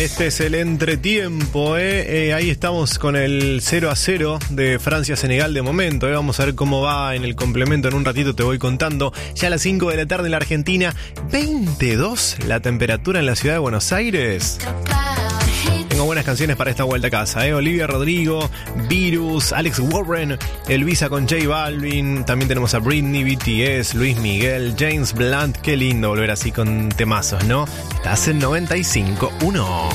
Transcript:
Este es el entretiempo, ahí estamos con el 0-0 de Francia-Senegal de momento, Vamos a ver cómo va en el complemento, en un ratito te voy contando. Ya a las 5 de la tarde en la Argentina, 22 la temperatura en la ciudad de Buenos Aires. Tengo buenas canciones para esta vuelta a casa, Olivia Rodrigo, Virus, Alex Warren, Elvisa con J Balvin, también tenemos a Britney, BTS, Luis Miguel, James Blunt. Qué lindo volver así con temazos, ¿no? Estás en 95.1.